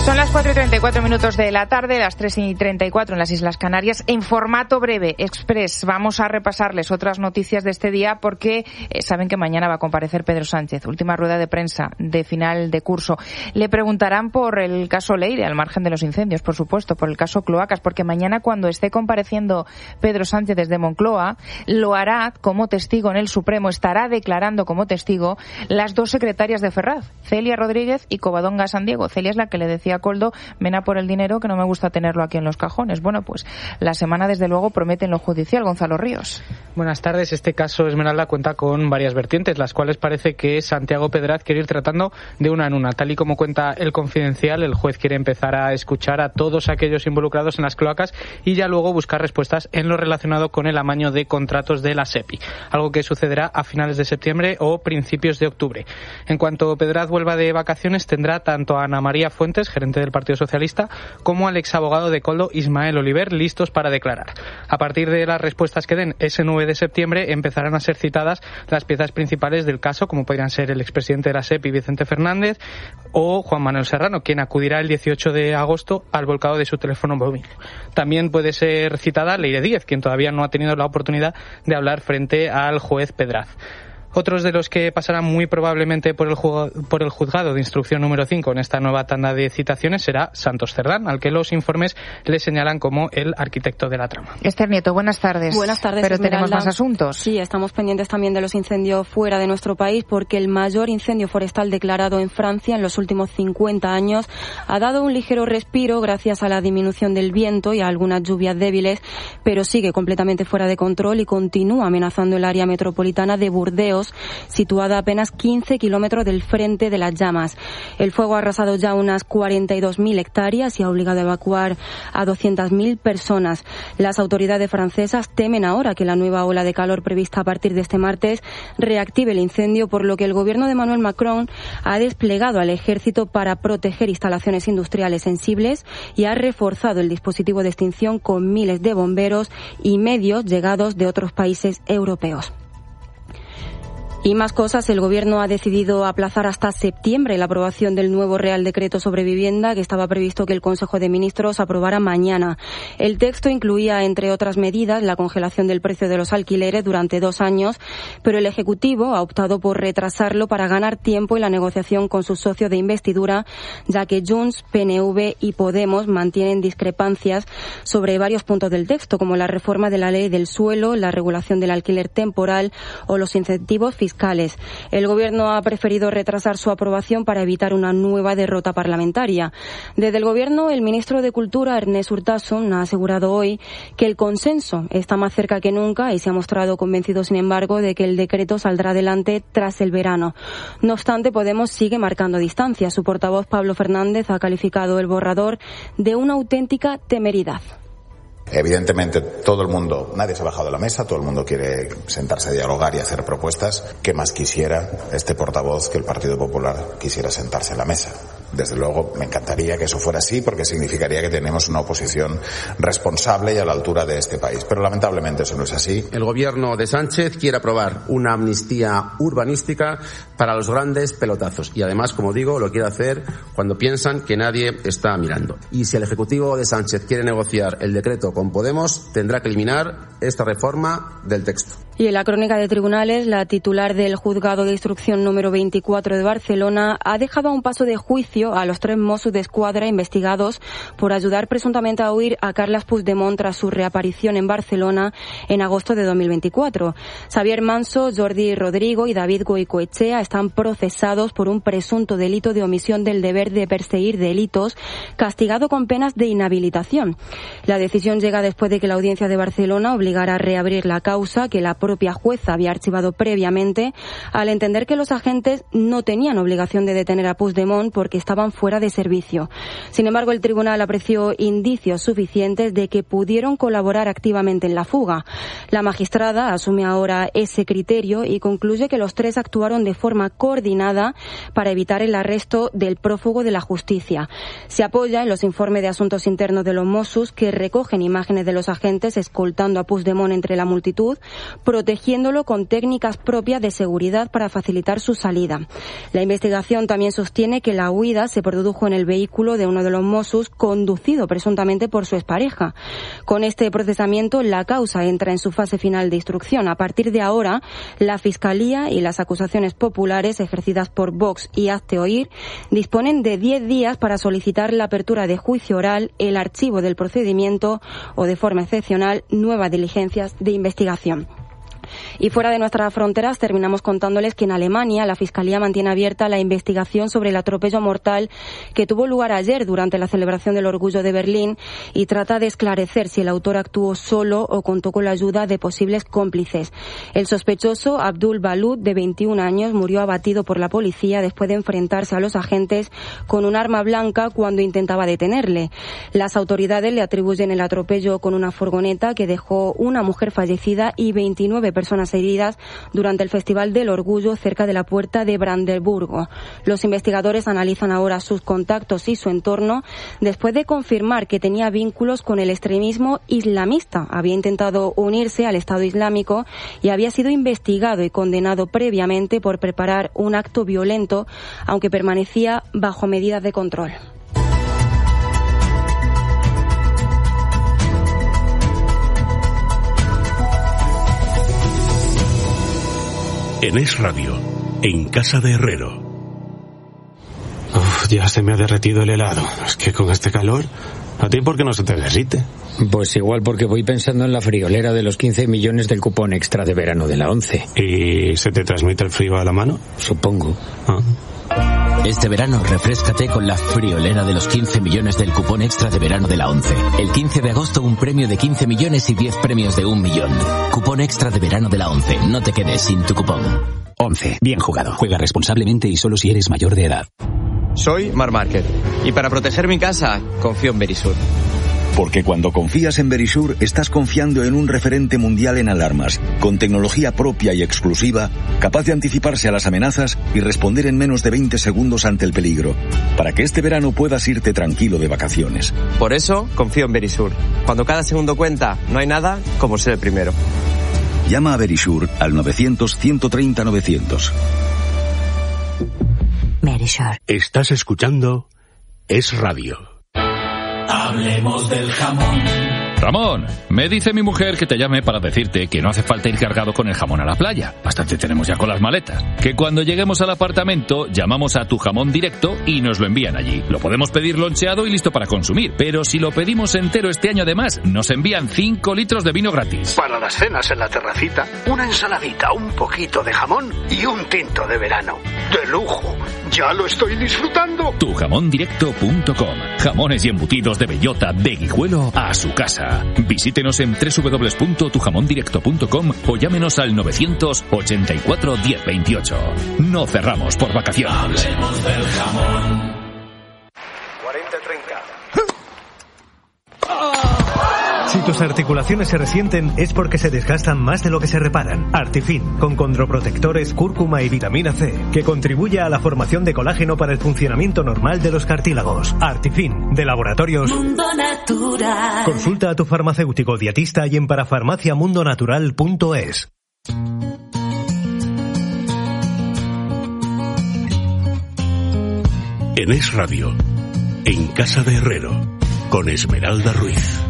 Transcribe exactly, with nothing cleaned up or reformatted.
Son las cuatro y treinta y cuatro minutos de la tarde, las tres y treinta y cuatro en las Islas Canarias. En formato breve, express, vamos a repasarles otras noticias de este día porque eh, saben que mañana va a comparecer Pedro Sánchez. Última rueda de prensa de final de curso. Le preguntarán por el caso Leire, al margen de los incendios, por supuesto, por el caso Cloacas, porque mañana cuando esté compareciendo Pedro Sánchez desde Moncloa, lo hará como testigo en el Supremo, estará declarando como testigo las dos secretarias de Ferraz, Celia Rodríguez y Covadonga San Diego. Celia es la que le decía a Coldo, ven a por el dinero que no me gusta tenerlo aquí en los cajones. Bueno, pues la semana desde luego promete en lo judicial. Gonzalo Ríos. Buenas tardes. Este caso, Esmeralda, cuenta con varias vertientes, las cuales parece que Santiago Pedraz quiere ir tratando de una en una. Tal y como cuenta El Confidencial, el juez quiere empezar a escuchar a todos aquellos involucrados en las cloacas y ya luego buscar respuestas en lo relacionado con el amaño de contratos de la SEPI, algo que sucederá a finales de septiembre o principios de octubre. En cuanto Pedraz vuelva de vacaciones, tendrá tanto a Ana María Fuentes, gerente del Partido Socialista, como al exabogado de Coldo, Ismael Oliver, listos para declarar. A partir de las respuestas que den ese nueve de septiembre, empezarán a ser citadas las piezas principales del caso, como podrían ser el expresidente de la SEPI, Vicente Fernández, o Juan Manuel Serrano, quien acudirá el dieciocho de agosto al volcado de su teléfono móvil. También puede ser citada Leire Díez, quien todavía no ha tenido la oportunidad de hablar frente al juez Pedraz. Otros de los que pasarán muy probablemente por el, juzgado, por el juzgado de instrucción número cinco en esta nueva tanda de citaciones será Santos Cerdán, al que los informes le señalan como el arquitecto de la trama. Esther Nieto, buenas tardes. Buenas tardes, Pero Esmeralda. Tenemos más asuntos. Sí, estamos pendientes también de los incendios fuera de nuestro país porque el mayor incendio forestal declarado en Francia en los últimos cincuenta años ha dado un ligero respiro gracias a la disminución del viento y a algunas lluvias débiles, pero sigue completamente fuera de control y continúa amenazando el área metropolitana de Burdeos, situada a apenas quince kilómetros del frente de las llamas. El fuego ha arrasado ya unas cuarenta y dos mil hectáreas y ha obligado a evacuar a doscientas mil personas. Las autoridades francesas temen ahora que la nueva ola de calor prevista a partir de este martes reactive el incendio, por lo que el gobierno de Emmanuel Macron ha desplegado al ejército para proteger instalaciones industriales sensibles y ha reforzado el dispositivo de extinción con miles de bomberos y medios llegados de otros países europeos. Y más cosas, el Gobierno ha decidido aplazar hasta septiembre la aprobación del nuevo Real Decreto sobre vivienda, que estaba previsto que el Consejo de Ministros aprobara mañana. El texto incluía, entre otras medidas, la congelación del precio de los alquileres durante dos años, pero el Ejecutivo ha optado por retrasarlo para ganar tiempo en la negociación con sus socios de investidura, ya que Junts, P N V y Podemos mantienen discrepancias sobre varios puntos del texto, como la reforma de la ley del suelo, la regulación del alquiler temporal o los incentivos fiscales. El Gobierno ha preferido retrasar su aprobación para evitar una nueva derrota parlamentaria. Desde el Gobierno, el ministro de Cultura, Ernest Urtasun, ha asegurado hoy que el consenso está más cerca que nunca y se ha mostrado convencido, sin embargo, de que el decreto saldrá adelante tras el verano. No obstante, Podemos sigue marcando distancia. Su portavoz, Pablo Fernández, ha calificado el borrador de una auténtica temeridad. Evidentemente todo el mundo, nadie se ha bajado de la mesa, todo el mundo quiere sentarse a dialogar y hacer propuestas. ¿Qué más quisiera este portavoz que el Partido Popular quisiera sentarse a la mesa? Desde luego me encantaría que eso fuera así, porque significaría que tenemos una oposición responsable y a la altura de este país. Pero lamentablemente eso no es así. El gobierno de Sánchez quiere aprobar una amnistía urbanística para los grandes pelotazos. Y además, como digo, lo quiere hacer cuando piensan que nadie está mirando. Y si el Ejecutivo de Sánchez quiere negociar el decreto con Podemos, tendrá que eliminar esta reforma del texto. Y en la crónica de tribunales, la titular del Juzgado de Instrucción número veinticuatro de Barcelona ha dejado a un paso de juicio a los tres Mossos d'Esquadra investigados por ayudar presuntamente a huir a Carles Puigdemont tras su reaparición en Barcelona en agosto de dos mil veinticuatro. Xavier Manso, Jordi Rodrigo y David Goicoechea están procesados por un presunto delito de omisión del deber de perseguir delitos, castigado con penas de inhabilitación. La decisión llega después de que la Audiencia de Barcelona obligara a reabrir la causa que la propia jueza había archivado previamente, al entender que los agentes no tenían obligación de detener a Puigdemont porque estaban fuera de servicio. Sin embargo, el tribunal apreció indicios suficientes de que pudieron colaborar activamente en la fuga. La magistrada asume ahora ese criterio y concluye que los tres actuaron de forma coordinada para evitar el arresto del prófugo luego de la justicia. Se apoya en los informes de asuntos internos de los Mossos, que recogen imágenes de los agentes escoltando a Puigdemont entre la multitud, protegiéndolo con técnicas propias de seguridad para facilitar su salida. La investigación también sostiene que la huida se produjo en el vehículo de uno de los Mossos, conducido presuntamente por su expareja. Con este procesamiento, la causa entra en su fase final de instrucción. A partir de ahora, la Fiscalía y las acusaciones populares ejercidas por Vox y Hazte Oír disponen de diez días para solicitar la apertura de juicio oral, el archivo del procedimiento o, de forma excepcional, nuevas diligencias de investigación. Y fuera de nuestras fronteras terminamos contándoles que en Alemania la Fiscalía mantiene abierta la investigación sobre el atropello mortal que tuvo lugar ayer durante la celebración del Orgullo de Berlín y trata de esclarecer si el autor actuó solo o contó con la ayuda de posibles cómplices. El sospechoso, Abdul Balud, de veintiún años, murió abatido por la policía después de enfrentarse a los agentes con un arma blanca cuando intentaba detenerle. Las autoridades le atribuyen el atropello con una furgoneta que dejó una mujer fallecida y veintinueve personas heridas durante el Festival del Orgullo cerca de la puerta de Brandeburgo. Los investigadores analizan ahora sus contactos y su entorno después de confirmar que tenía vínculos con el extremismo islamista. Había intentado unirse al Estado Islámico y había sido investigado y condenado previamente por preparar un acto violento, aunque permanecía bajo medidas de control. En Es Radio, en Casa de Herrero. Uf, ya se me ha derretido el helado. Es que con este calor, ¿a ti por qué no se te derrite? Pues igual porque voy pensando en la friolera de los quince millones del cupón extra de verano de la ONCE. ¿Y se te transmite el frío a la mano? Supongo. Ah. Este verano refréscate con la friolera de los quince millones del cupón extra de verano de la ONCE. El quince de agosto un premio de quince millones y diez premios de un millón. Cupón extra de verano de la ONCE. No te quedes sin tu cupón. ONCE. Bien jugado. Juega responsablemente y solo si eres mayor de edad. Soy Mar Márquez y para proteger mi casa confío en Verisur. Porque cuando confías en Verisur, estás confiando en un referente mundial en alarmas, con tecnología propia y exclusiva, capaz de anticiparse a las amenazas y responder en menos de veinte segundos ante el peligro, para que este verano puedas irte tranquilo de vacaciones. Por eso, confío en Verisur. Cuando cada segundo cuenta, no hay nada como ser el primero. Llama a Verisur al novecientos, ciento treinta, novecientos. Verisur. Estás escuchando Es Radio. Hablemos del jamón. Ramón, me dice mi mujer que te llame para decirte que no hace falta ir cargado con el jamón a la playa. Bastante tenemos ya con las maletas. Que cuando lleguemos al apartamento llamamos a Tu Jamón Directo y nos lo envían allí. Lo podemos pedir loncheado y listo para consumir. Pero si lo pedimos entero este año además, nos envían cinco litros de vino gratis. Para las cenas en la terracita, una ensaladita, un poquito de jamón y un tinto de verano. ¡De lujo! ¡Ya lo estoy disfrutando! tu jamón directo punto com. Jamones y embutidos de bellota, de Guijuelo a su casa. Visítenos en doble u doble u doble u punto tu jamón directo punto com o llámenos al novecientos ochenta y cuatro diez veintiocho. No cerramos por vacaciones. Hablemos del jamón. cuarenta treinta. Si tus articulaciones se resienten es porque se desgastan más de lo que se reparan. Artifin, con condroprotectores, cúrcuma y vitamina C, que contribuye a la formación de colágeno para el funcionamiento normal de los cartílagos. Artifin, de Laboratorios Mundo Natural. Consulta a tu farmacéutico dietista y en parafarmacia mundo natural punto es. En Es Radio, en Casa de Herrero, con Esmeralda Ruiz.